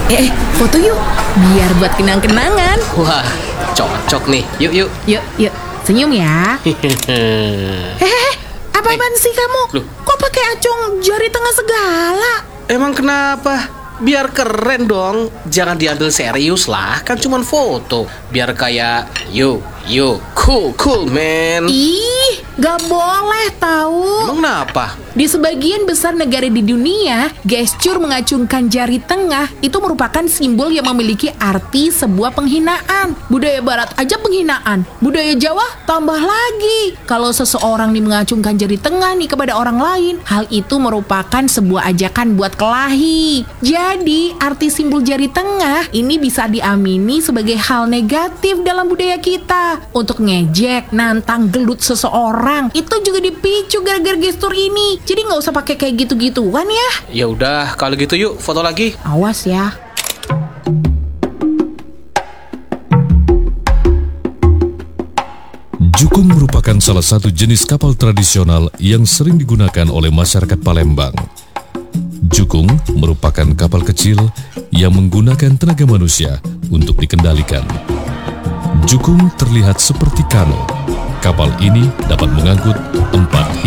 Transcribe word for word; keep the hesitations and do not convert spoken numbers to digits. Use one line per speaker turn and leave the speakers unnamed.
Eh, eh, foto yuk, biar buat kenang-kenangan.
Wah, cocok nih. Yuk, yuk.
Yuk, yuk, senyum ya. Hehehe, apa-apaan sih kamu?
Loh.
Kok pakai acung jari tengah segala?
Emang kenapa? Biar keren dong. Jangan diambil serius lah. Kan cuma foto. Biar kayak yo, yo, cool, cool man.
Ih, gak boleh tahu.
Emang kenapa?
Di sebagian besar negara di dunia, gestur mengacungkan jari tengah itu merupakan simbol yang memiliki arti sebuah penghinaan. Budaya Barat aja penghinaan, budaya Jawa tambah lagi. Kalau seseorang nih mengacungkan jari tengah nih kepada orang lain, hal itu merupakan sebuah ajakan buat kelahi. Jadi, arti simbol jari tengah ini bisa diamini sebagai hal negatif dalam budaya kita. Untuk ngejek, nantang, gelut seseorang, itu juga dipicu gara-gara gestur ini. Jadi nggak usah pakai kayak gitu-gituan ya.
Ya udah, kalau gitu yuk foto lagi.
Awas ya.
Jukung merupakan salah satu jenis kapal tradisional yang sering digunakan oleh masyarakat Palembang. Jukung merupakan kapal kecil yang menggunakan tenaga manusia untuk dikendalikan. Jukung terlihat seperti kano. Kapal ini dapat mengangkut empat